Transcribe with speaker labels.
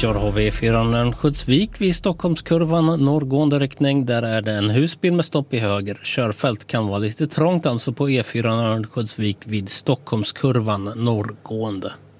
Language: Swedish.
Speaker 1: kör har vi E4 Örnsköldsvik vid Stockholmskurvan norrgående riktning. Där är det en husbil med stopp i höger. Körfält kan vara lite trångt alltså på E4 Örnsköldsvik vid Stockholmskurvan norrgående.